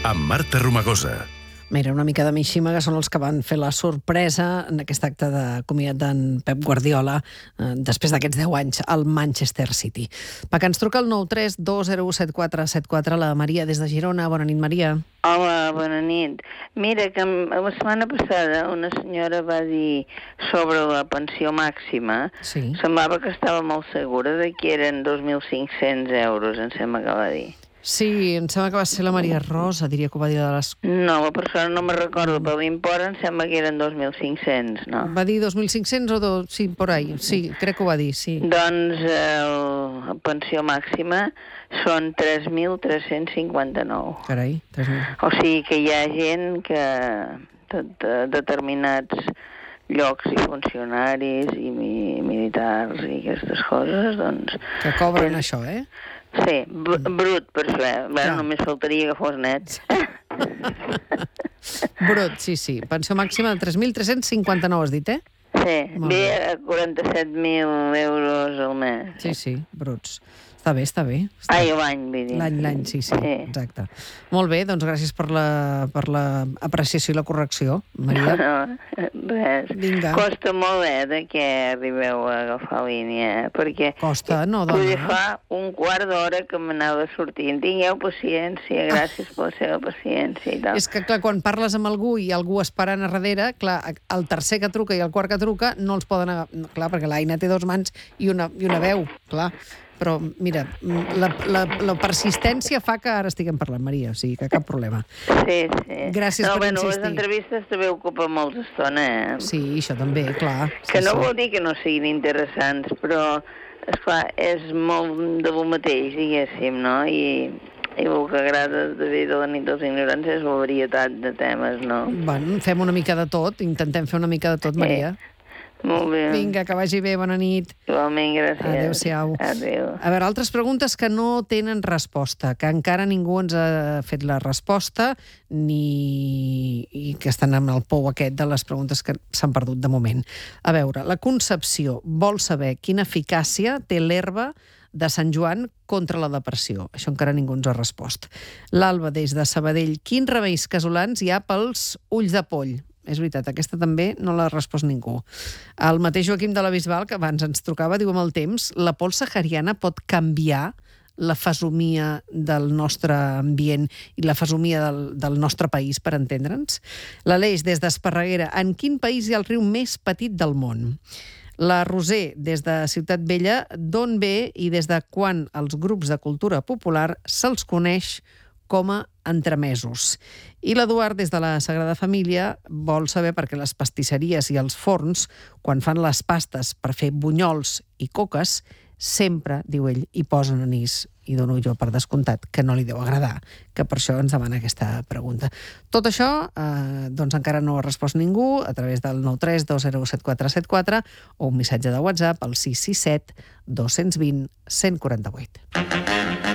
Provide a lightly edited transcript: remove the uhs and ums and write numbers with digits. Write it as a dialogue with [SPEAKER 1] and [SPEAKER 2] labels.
[SPEAKER 1] amb Marta Romagosa.
[SPEAKER 2] Mira, una mica de Mishima, que són els que van fer la sorpresa en aquest acte de comiat d'en Pep Guardiola després d'aquests 10 anys al Manchester City. Perquè ens truca el 932017474 la Maria des de Girona. Bona nit, Maria.
[SPEAKER 3] Hola, bona nit. Mira, que la setmana passada una senyora va dir sobre la pensió màxima.
[SPEAKER 2] Sí.
[SPEAKER 3] Semblava que estava molt segura de que eren 2.500 euros, em sembla que va dir.
[SPEAKER 2] Sí, em sembla que va ser la Maria Rosa, diria que ho va dir de les...
[SPEAKER 3] No, la persona no me recordo, però l'import em sembla que eren 2.500, no?
[SPEAKER 2] Va dir 2.500 o... Sí, por ahí. Sí, crec que ho va dir, sí.
[SPEAKER 3] Doncs la pensió màxima són 3.359.
[SPEAKER 2] Carai, 3.000.
[SPEAKER 3] O sigui que hi ha gent que determinats llocs i funcionaris i militars i aquestes coses, doncs...
[SPEAKER 2] Que cobren això, eh?
[SPEAKER 3] Sí, brut, per això. Bueno, només faltaria que fos net.
[SPEAKER 2] Brut, sí. Pensió màxima de 3.359, has dit, eh?
[SPEAKER 3] Sí, ve a 47.000 euros al mes.
[SPEAKER 2] Sí, bruts. Està bé.
[SPEAKER 3] Ai, l'any, vull dir.
[SPEAKER 2] L'any, sí, exacte. Molt bé, doncs gràcies per l'apreciació i la correcció, Maria.
[SPEAKER 3] No, res.
[SPEAKER 2] Vinga.
[SPEAKER 3] Costa molt, de que arribeu a agafar línia, perquè...
[SPEAKER 2] Costa, no, dona.
[SPEAKER 3] Poder fa un quart d'hora que m'anava sortint. Tingueu paciència, gràcies per la seva paciència i tal.
[SPEAKER 2] És que, clar, quan parles amb algú i algú esperant a darrere, clar, el tercer que truca i el quart que truca no els poden agafar. Clar, perquè l'Aina té 2 mans i una veu, clar. Però, mira, la persistència fa que ara estiguem parlant, Maria, o sigui que cap problema.
[SPEAKER 3] Sí.
[SPEAKER 2] Gràcies per insistir.
[SPEAKER 3] Les entrevistes també ocupen molta estona,
[SPEAKER 2] Sí, això també, clar.
[SPEAKER 3] Que no vol dir que no siguin interessants, però, esclar, és molt de lo mateix, diguéssim, no? I el que agrada de la nit dels ignorants és la varietat de temes, no?
[SPEAKER 2] Bueno, fem una mica de tot, intentem fer una mica de tot, Maria.
[SPEAKER 3] Molt bé.
[SPEAKER 2] Vinga, que vagi bé, bona nit.
[SPEAKER 3] Igualment, gràcies.
[SPEAKER 2] Adéu-siau.
[SPEAKER 3] Adéu.
[SPEAKER 2] A veure, altres preguntes que no tenen resposta, que encara ningú ens ha fet la resposta, i que estan amb el pou aquest de les preguntes que s'han perdut de moment. A veure, la Concepció vol saber quina eficàcia té l'herba de Sant Joan contra la depressió. Això encara ningú ens ha respost. L'Alba, des de Sabadell, quins remeis casolans hi ha pels ulls de poll? És veritat, aquesta també no l'ha respost ningú. El mateix Joaquim de la Bisbal, que abans ens trucava, diu amb el temps, la pols sahariana pot canviar la fesomia del nostre ambient i la fesomia del nostre país, per entendre'ns? L'Aleix, des d'Esparreguera, en quin país hi ha el riu més petit del món? La Roser, des de Ciutat Vella, d'on ve i des de quan els grups de cultura popular se'ls coneix com a entremesos. I l'Eduard, des de la Sagrada Família, vol saber per què les pastisseries i els forns, quan fan les pastes per fer bunyols i coques, sempre, diu ell, hi posen anís. I dono jo per descomptat que no li deu agradar, que per això ens demana aquesta pregunta. Tot això, doncs encara no ho ha respost ningú a través del 932017474 o un missatge de WhatsApp al 667 220 148.